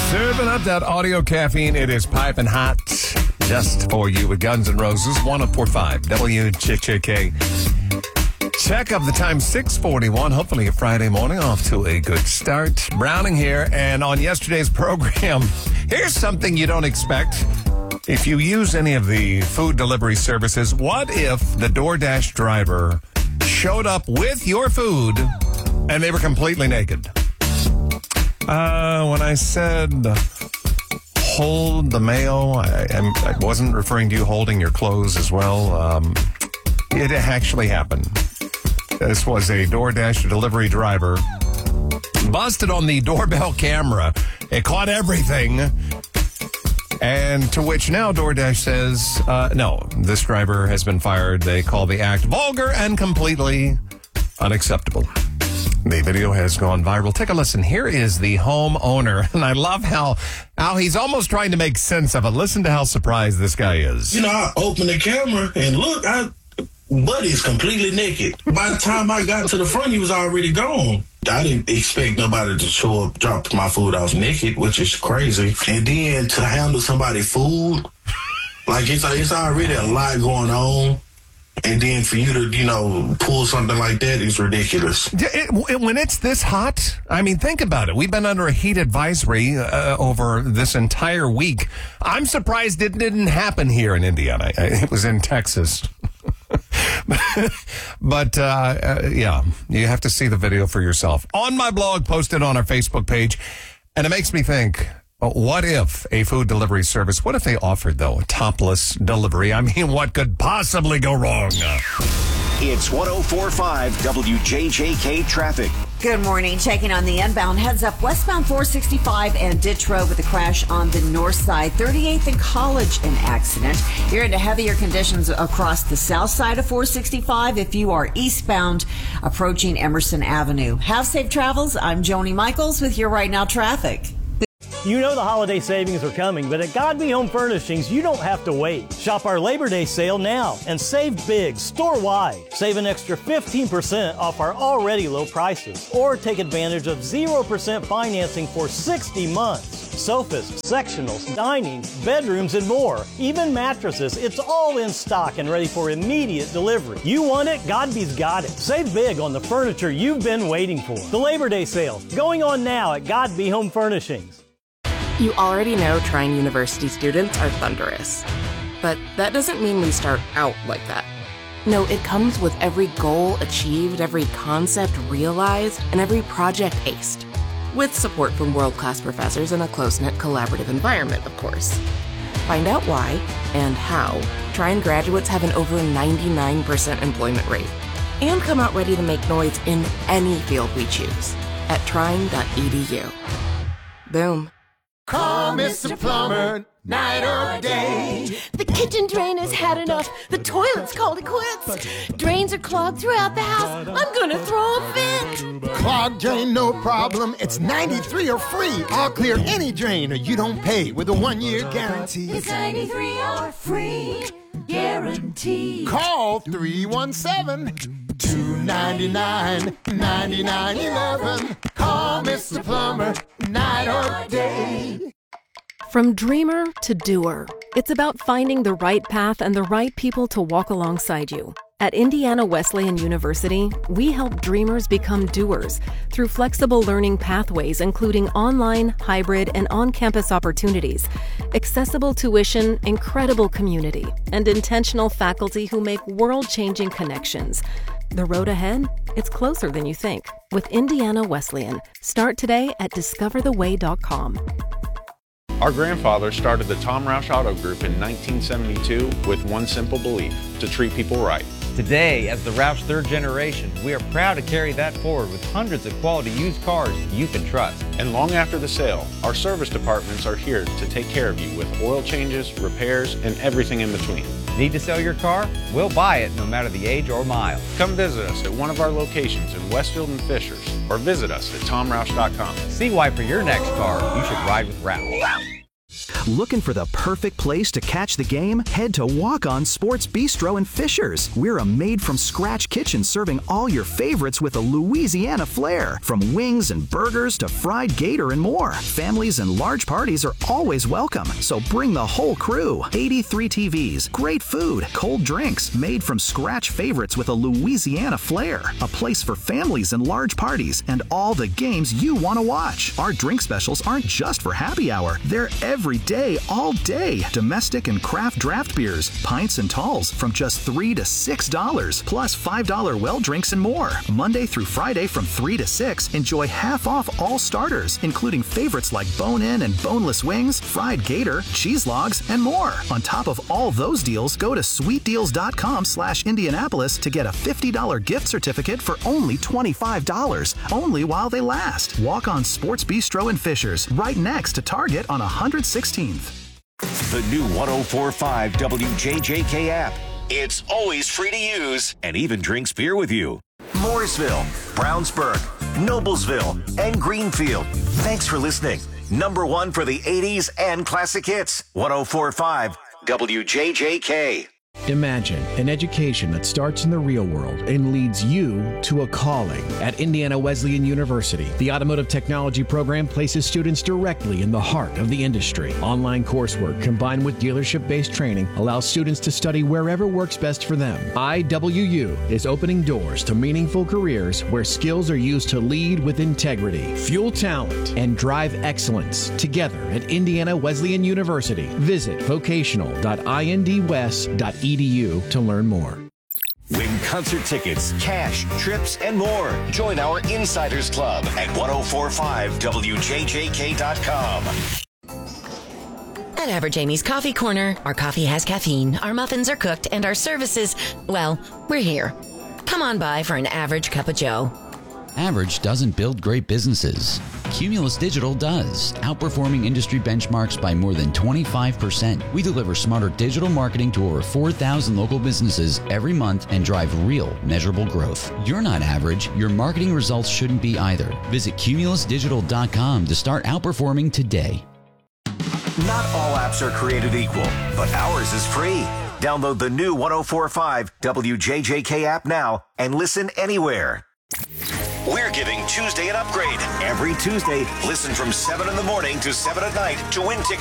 Serving up that audio caffeine. It is piping hot just for you with Guns N' Roses. 104.5 WJJK. Check of the time, 6:41. Hopefully a Friday morning off to a good start. Browning here, and on yesterday's program, here's something you don't expect. If you use any of the food delivery services, what if the DoorDash driver showed up with your food and they were completely naked? When I said hold the mail, I wasn't referring to you holding your clothes as well. It actually happened. This was a DoorDash delivery driver. Busted on the doorbell camera. It caught everything. And to which now DoorDash says, no, this driver has been fired. They call the act vulgar and completely unacceptable. The video has gone viral. Take a listen. Here is the homeowner, and I love how he's almost trying to make sense of it. Listen to how surprised this guy is. You know, I opened the camera and look, Buddy's completely naked. By the time I got to the front, he was already gone. I didn't expect nobody to show up, drop my food off naked, which is crazy. And then to handle somebody's food, like it's already a lot going on. And then for you to, pull something like that is ridiculous. When it's this hot, I mean, think about it. We've been under a heat advisory over this entire week. I'm surprised it didn't happen here in Indiana. It was in Texas. But, yeah, you have to see the video for yourself. On my blog, posted on our Facebook page, and it makes me think, what if a food delivery service, what if they offered, though, a topless delivery? I mean, what could possibly go wrong? It's 104.5 WJJK traffic. Good morning. Checking on the inbound. Heads up westbound 465 and Ditch Road with a crash on the north side. 38th and College, an accident. You're into heavier conditions across the south side of 465 if you are eastbound approaching Emerson Avenue. Have safe travels. I'm Joni Michaels with your Right Now traffic. You know the holiday savings are coming, but at Godby Home Furnishings, you don't have to wait. Shop our Labor Day sale now and save big store-wide. Save an extra 15% off our already low prices. Or take advantage of 0% financing for 60 months. Sofas, sectionals, dining, bedrooms, and more. Even mattresses, it's all in stock and ready for immediate delivery. You want it? Godby's got it. Save big on the furniture you've been waiting for. The Labor Day sale, going on now at Godby Home Furnishings. You already know Trine University students are thunderous. But that doesn't mean we start out like that. No, it comes with every goal achieved, every concept realized, and every project aced. With support from world-class professors in a close-knit collaborative environment, of course. Find out why and how Trine graduates have an over 99% employment rate. And come out ready to make noise in any field we choose at trine.edu. Boom. Call Mr. Plumber, night or day. The kitchen drain has had enough. The toilet's called it quits. Drains are clogged throughout the house. I'm gonna throw a fit. Clogged drain, no problem. It's 93 or free. I'll clear any drain or you don't pay with a 1-year guarantee. It's 93 or free guarantee. Call 317-299-9911. Call Mr. Plumber, night or day. From dreamer to doer, it's about finding the right path and the right people to walk alongside you. At Indiana Wesleyan University, we help dreamers become doers through flexible learning pathways, including online, hybrid, and on-campus opportunities, accessible tuition, incredible community, and intentional faculty who make world-changing connections. The road ahead? It's closer than you think. With Indiana Wesleyan. Start today at discovertheway.com. Our grandfather started the Tom Roush Auto Group in 1972 with one simple belief: to treat people right. Today, as the Roush third generation, we are proud to carry that forward with hundreds of quality used cars you can trust. And long after the sale, our service departments are here to take care of you with oil changes, repairs, and everything in between. Need to sell your car? We'll buy it no matter the age or mile. Come visit us at one of our locations in Westfield and Fishers, or visit us at tomroush.com. See why for your next car, you should ride with Roush. Looking for the perfect place to catch the game? Head to Walk On Sports Bistro in Fishers. We're a made-from-scratch kitchen serving all your favorites with a Louisiana flair. From wings and burgers to fried gator and more. Families and large parties are always welcome, so bring the whole crew. 83 TVs, great food, cold drinks, made-from-scratch favorites with a Louisiana flair. A place for families and large parties and all the games you want to watch. Our drink specials aren't just for happy hour. They're every day, all day. Domestic and craft draft beers, pints and talls from just $3 to $6, plus $5 well drinks and more. Monday through Friday from 3 to 6, enjoy half off all starters, including favorites like bone-in and boneless wings, fried gator, cheese logs, and more. On top of all those deals, go to sweetdeals.com/Indianapolis to get a $50 gift certificate for only $25, only while they last. Walk On Sports Bistro in Fishers, right next to Target on 116th. The new 104.5 WJJK app. It's always free to use and even drinks beer with you. Mooresville, Brownsburg, Noblesville, and Greenfield. Thanks for listening. Number one for the 80s and classic hits. 104.5 WJJK. Imagine an education that starts in the real world and leads you to a calling. At Indiana Wesleyan University, the Automotive Technology program places students directly in the heart of the industry. Online coursework combined with dealership-based training allows students to study wherever works best for them. IWU is opening doors to meaningful careers where skills are used to lead with integrity, fuel talent, and drive excellence together at Indiana Wesleyan University. Visit vocational.indwest.edu to learn more. Win concert tickets, cash, trips, and more. Join our Insiders Club at 1045WJJK.com. At Average Amy's Coffee Corner, our coffee has caffeine, our muffins are cooked, and our services, well, we're here. Come on by for an average cup of joe. Average doesn't build great businesses. Cumulus Digital does, outperforming industry benchmarks by more than 25%. We deliver smarter digital marketing to over 4,000 local businesses every month and drive real, measurable growth. You're not average. Your marketing results shouldn't be either. Visit cumulusdigital.com to start outperforming today. Not all apps are created equal, but ours is free. Download the new 104.5 WJJK app now and listen anywhere. We're giving Tuesday an upgrade. Every Tuesday, listen from 7 in the morning to 7 at night to win tickets